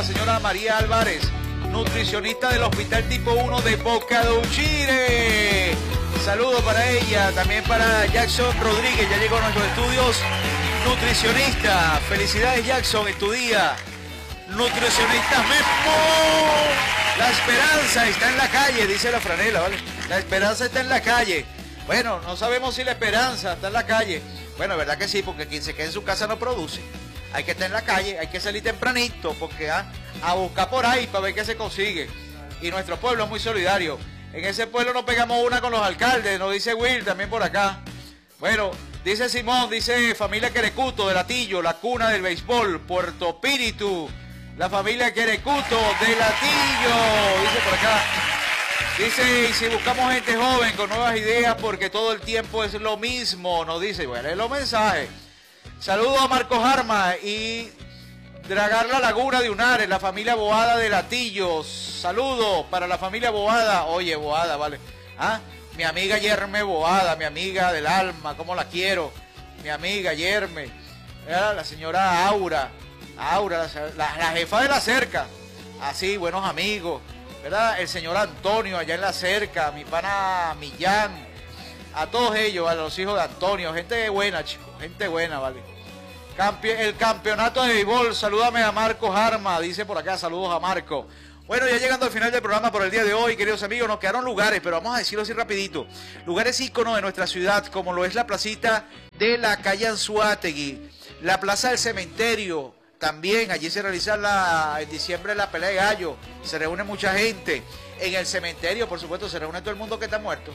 señora María Álvarez, nutricionista del Hospital Tipo 1 de Boca de Uchire. Saludos para ella, también para Jackson Rodríguez, ya llegó a nuestros estudios, nutricionista. Felicidades, Jackson, en tu día. Nutricionista Memo. La esperanza está en la calle, dice la franela, ¿vale? La esperanza está en la calle. Bueno, no sabemos si la esperanza está en la calle. Bueno, verdad que sí, porque quien se queda en su casa no produce. Hay que estar en la calle, hay que salir tempranito, porque a buscar por ahí para ver qué se consigue. Y nuestro pueblo es muy solidario. En ese pueblo nos pegamos una con los alcaldes, nos dice Will también por acá. Bueno, dice Simón, dice familia Querecuto de Latillo, la cuna del béisbol, Puerto Píritu. La familia Querecuto de Latillo, dice por acá. Dice, y si buscamos gente joven con nuevas ideas, porque todo el tiempo es lo mismo, nos dice. Bueno, es los mensajes. Saludos a Marcos Arma y Dragar la Laguna de Unares, la familia Boada de Latillos. Saludos para la familia Boada. Oye, Boada, vale. ¿Ah? Mi amiga Yerme Boada, mi amiga del alma, cómo la quiero. Mi amiga Yerme. La señora Aura. Aura, la jefa de la cerca. Así, buenos amigos. ¿Verdad? El señor Antonio allá en la cerca, mi pana Millán. A todos ellos, a los hijos de Antonio. Gente buena, chicos. Gente buena, vale. El campeonato de béisbol, salúdame a Marcos Arma, dice por acá, saludos a Marco. Bueno, ya llegando al final del programa por el día de hoy, queridos amigos, nos quedaron lugares, pero vamos a decirlo así rapidito. Lugares íconos de nuestra ciudad, como lo es la placita de la calle Anzuategui, la plaza del cementerio, también allí se realiza en diciembre la pelea de gallo, se reúne mucha gente. En el cementerio, por supuesto, se reúne todo el mundo que está muerto.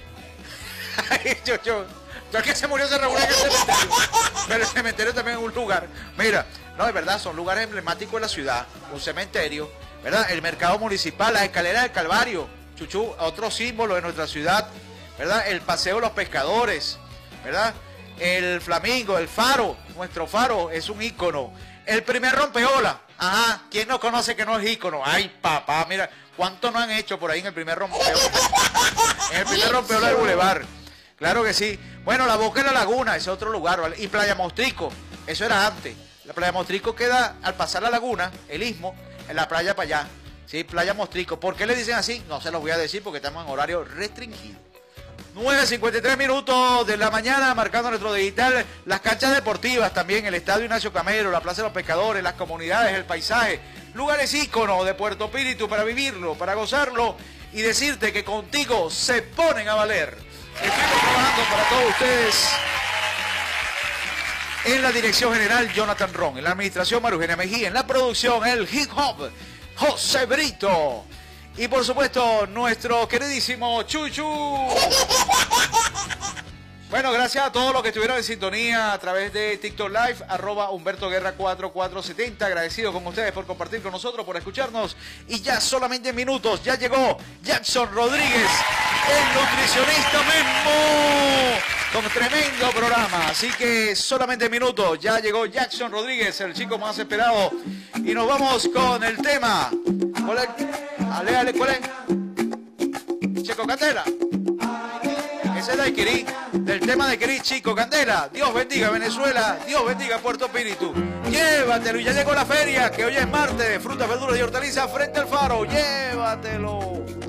Todo el que se murió se reúne en el cementerio. Pero el cementerio también es un lugar. Mira, no, de verdad, son lugares emblemáticos de la ciudad. Un cementerio, ¿verdad? El mercado municipal, las escaleras del Calvario, Chuchú, otro símbolo de nuestra ciudad, ¿verdad? El paseo de los pescadores, ¿verdad? El Flamingo, el faro, nuestro faro es un ícono. El primer rompeola, ajá, ¿quién no conoce que no es ícono? Ay, papá, mira, ¿cuánto no han hecho por ahí en el primer rompeola? En el primer rompeola del Boulevard. Claro que sí. Bueno, la Boca de la Laguna es otro lugar, ¿vale? Y Playa Mostrico, eso era antes. La Playa Mostrico queda al pasar la laguna, el istmo, en la playa para allá. Sí, Playa Mostrico. ¿Por qué le dicen así? No se los voy a decir porque estamos en horario restringido. 9:53 minutos de la mañana, marcando nuestro digital. Las canchas deportivas también, el Estadio Ignacio Camero, la Plaza de los Pescadores, las comunidades, el paisaje. Lugares íconos de Puerto Píritu para vivirlo, para gozarlo y decirte que contigo se ponen a valer. Estamos trabajando para todos ustedes. En la dirección general, Jonathan Ron. En la administración, María Eugenia Mejía. En la producción, el hip hop, José Brito. Y por supuesto, nuestro queridísimo Chuchu. Bueno, gracias a todos los que estuvieron en sintonía a través de TikTok Live, @HumbertoGuerra4470. Agradecido con ustedes por compartir con nosotros, por escucharnos. Y ya solamente en minutos, ya llegó Jackson Rodríguez, el nutricionista mismo, con tremendo programa. Así que solamente en minutos, ya llegó Jackson Rodríguez, el chico más esperado. Y nos vamos con el tema. ¿Cuál es? Ale, ¿cuál es? Checo Candela. Ese es de Iquirí, del tema de Iquirí, Chico Candela. Dios bendiga Venezuela, Dios bendiga Puerto Píritu. Llévatelo, y ya llegó la feria, que hoy es martes, frutas, verduras y hortalizas frente al faro. Llévatelo.